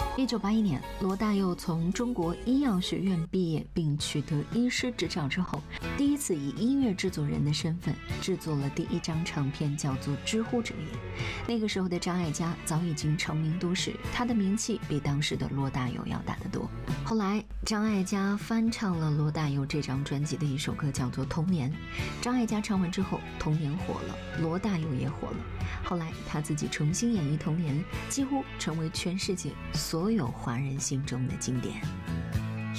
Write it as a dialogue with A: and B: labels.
A: 1981年，罗大佑从中国医药学院毕业，并取得医师执照之后，第一次以音乐制作人的身份制作了第一张唱片，叫做《知乎者也》。那个时候的张艾嘉早已经成名都市，他的名气比当时的罗大佑要大得多。后来，张艾嘉翻唱了罗大佑这张专辑的一首歌，叫做《童年》。张艾嘉唱完之后，《童年》火了，罗大佑也火了。后来他自己重新演绎《童年》，几乎成为全世界所有华人心中的经典。